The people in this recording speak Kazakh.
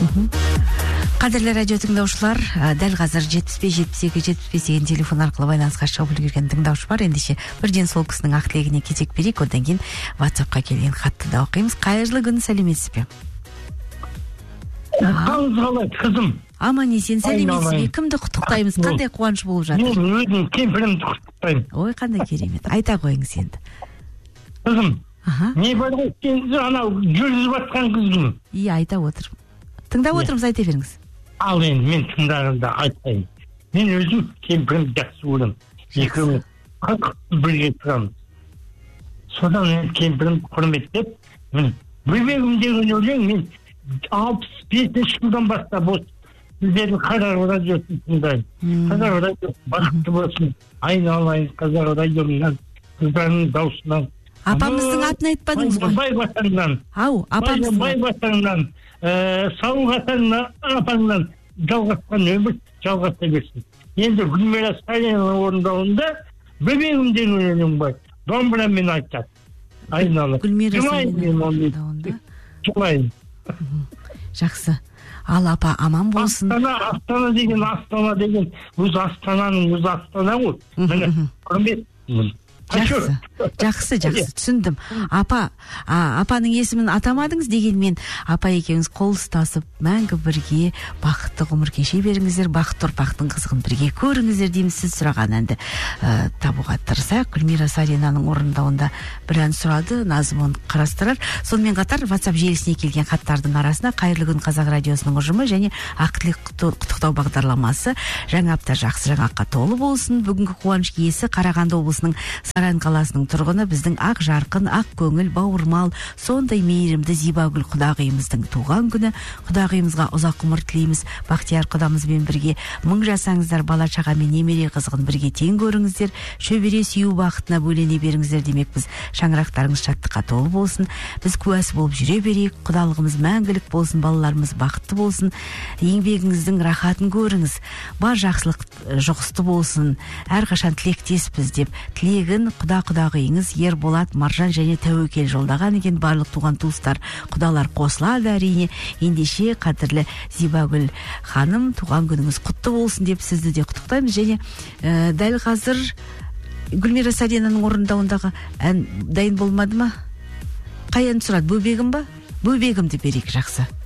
Кадірлі радио тыңдаушылар, дәл қазір 75-72-75 деген телефон арқылы байланысқа шығып үлгерген тыңдаушы бар. Ендеше бірден сол кісінің ақ тілегіне кезек берейік, одан кейін WhatsApp-қа келген хатты да оқимыз. Қайырлы күн, сәлеметсіз бе? Қалай, қызым? Аман есен, сәлеметсіз бе? Кімді құттықтаймыз? Қандай қуаныш болып жатыр? Мен өзім кемпірімді құттықтаймын. Ой, қандай керемет. Айта қойыңыз енді. Қызым, не бар ғой, сен анау жүргізіп жатқан қызым. Иә, айта отыр. Тыңдап отырмыз, айта беріңіз. Ал енді мен тыңдағанда айтайын. Мен өзім кемпірімді жақсы көремін. Екеуміз бірге тұрамыз. Содан мен кемпірімді құрметтеп, бөбегім деген өлең мен 65 жылдан бастап осы сіздердің қазақ радиосын тыңдаймын. Қазақ радиосы бақытты болсын, айналайын қазақ радиомнан, қыздарының даусынан. Апамыздың атын айтпадыңыз ғой? Байбатаңнан. Ау, апамыздың. Байбатаңнан, Сауғатаңнан, апаңнан жалғасқан өмір жалғаса берсін. Енді Гүлмира Сарияның орындауында бөбегім деген өлең бар. Домбырамен айтады. Айналып. Гүлмира Сарияның орындауында. Жылайын. Жақсы. Ал апа аман болсын. Астана деген өз Астананың өзі Астана ғой. Міне, құрмет. Жақсы, түсіндім. Апаның есімін атамадыңыз дегенмен, апа екеуіңіз қол ұстасып, мәңгі бірге бақытты ғұмыр кеше беріңіздер, бақытты ұрпақтың қызығын бірге көріңіздер дейміз. Сіз сұраған әнді табуға тырысайық. Гүлмира Сарияның орындауында бір ән сұрады, Назым оны қарастырар. Сонымен қатар WhatsApp желісіне келген хаттардың арасына Қайырлы күн қазақ радиосының ұжымы және ақ тілек құттықтау бағдарламасы жаңа апта жақсы жаңалыққа толы болсын. Бүгінгі қуаныш иесі Қарағанды облысының Саран қаласының тұрғыны, біздің ақ жарқын, ақ көңіл, бауырмал, сондай мейірімді Зибагүл құдағиымыздың туған күні. Құдағиымызға ұзақ ғұмыр тілейміз. Бақтияр құдамызбен бірге мың жасаңыздар, бала шаға мен немере қызығын бірге тең көріңіздер, шөбере сүю бақытына бөлене беріңіздер демекпіз. Шаңырақтарыңыз шаттыққа толы болсын. Біз куәсі болып жүре берейік. Құдалығымыз мәңгілік болсын, балаларымыз бақытты болсын. Еңбегіңіздің рахатын көріңіз. Бар жақсылық жұғысты болсын. Әрқашан тілектеспіз деп тілегін құдағиыңыз Ерболат, Маржан және Тәуекел жолдаған екен. Барлық туған туыстар, құдалар қосылады әрине. Ендеше қадірлі Зибагүл ханым, туған күніңіз құтты болсын деп сізді де құттықтаймыз. Және дәл қазір Гүлмира Сарияның орындауындағы ән дайын болмады ма? Қай ән сұрады? Бөбегім ба? Бөбегімді берейік. Жақсы.